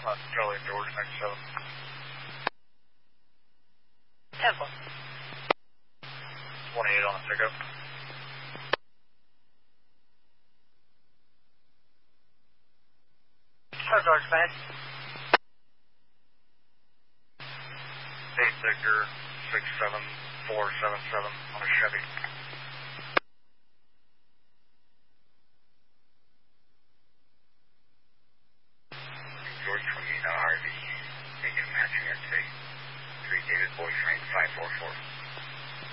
Charlie and George, 97. Temple. 28 on the pickup. George, back. 8 Victor, 67477 on a Chevy.